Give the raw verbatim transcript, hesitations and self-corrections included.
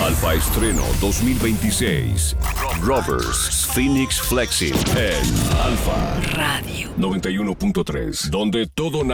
Alfa Estreno dos mil veintiséis. Rovers Phoenix Flexing en Alfa Radio noventa y uno punto tres, donde todo nace.